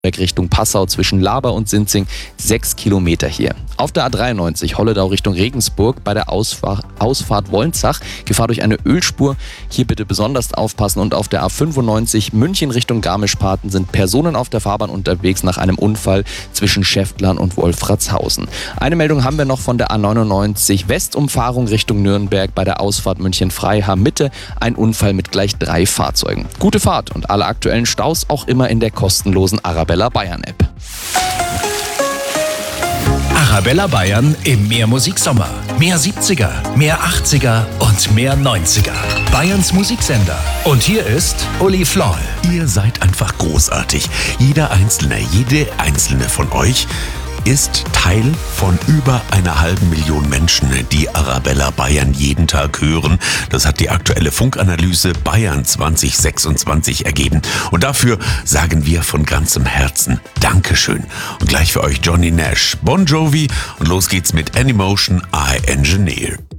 Richtung Passau zwischen Laber und Sinzing 6 Kilometer hier. Auf der A93 Holledau Richtung Regensburg bei der Ausfahrt Wolnzach Gefahr durch eine Ölspur. Hier bitte besonders aufpassen. Und auf der A95 München Richtung Garmisch-Parten sind Personen auf der Fahrbahn unterwegs nach einem Unfall zwischen Schäftlern und Wolfratshausen. Eine Meldung haben wir noch von der A99 Westumfahrung Richtung Nürnberg bei der Ausfahrt München-Freiham Mitte. Ein Unfall mit gleich 3 Fahrzeugen. Gute Fahrt und alle aktuellen Staus auch immer in der kostenlosen Arabella Bayern App. Arabella Bayern im Mehrmusik-Sommer. Mehr 70er, mehr 80er und mehr 90er. Bayerns Musiksender. Und hier ist Uli Floll. Ihr seid einfach großartig. Jede einzelne von euch ist Teil von über 500.000 Menschen, die Arabella Bayern jeden Tag hören. Das hat die aktuelle Funkanalyse Bayern 2026 ergeben. Und dafür sagen wir von ganzem Herzen Dankeschön. Und gleich für euch Johnny Nash, Bon Jovi und los geht's mit Animotion I Engineer.